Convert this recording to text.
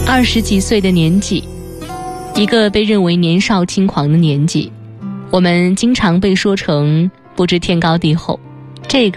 20几岁的年纪，一个被认为年少轻狂的年纪，我们经常被说成不知天高地厚。